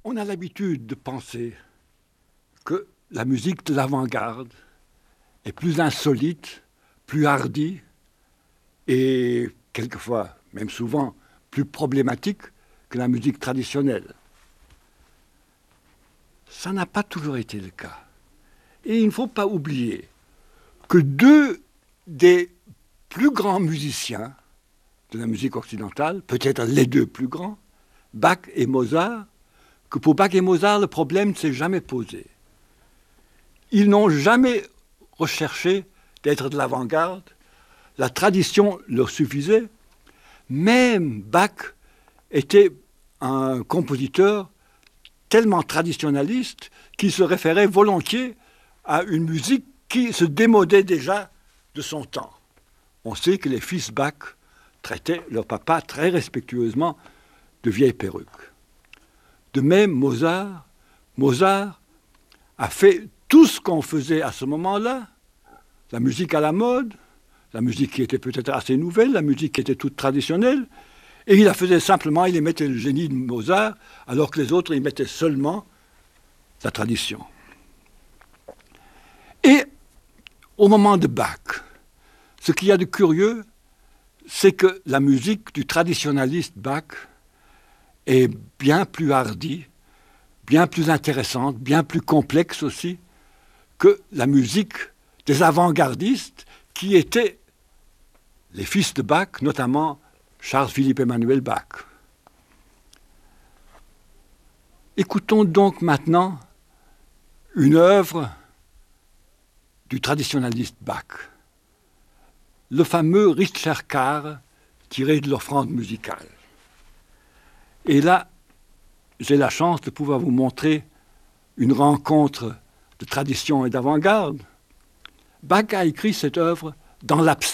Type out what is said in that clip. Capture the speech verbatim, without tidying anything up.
On a l'habitude de penser que la musique de l'avant-garde est plus insolite, plus hardie et quelquefois, même souvent, plus problématique que la musique traditionnelle. Ça n'a pas toujours été le cas. Et il ne faut pas oublier que deux des plus grands musiciens de la musique occidentale, peut-être les deux plus grands, Bach et Mozart, que pour Bach et Mozart, le problème ne s'est jamais posé. Ils n'ont jamais recherché d'être de l'avant-garde. La tradition leur suffisait. Même Bach était un compositeur tellement traditionnaliste qu'il se référait volontiers à une musique qui se démodait déjà de son temps. On sait que les fils Bach traitaient leur papa très respectueusement de vieilles perruques. De même, Mozart, Mozart a fait tout ce qu'on faisait à ce moment-là, la musique à la mode, la musique qui était peut-être assez nouvelle, la musique qui était toute traditionnelle, et il la faisait simplement, il y mettait le génie de Mozart, alors que les autres y mettaient seulement la tradition. Et au moment de Bach, ce qu'il y a de curieux, c'est que la musique du traditionnaliste Bach est bien plus hardie, bien plus intéressante, bien plus complexe aussi que la musique des avant-gardistes qui étaient les fils de Bach, notamment Charles-Philippe Emmanuel Bach. Écoutons donc maintenant une œuvre du traditionnaliste Bach, le fameux Richtschakar tiré de l'offrande musicale. Et là, j'ai la chance de pouvoir vous montrer une rencontre de tradition et d'avant-garde. Bach a écrit cette œuvre dans l'absence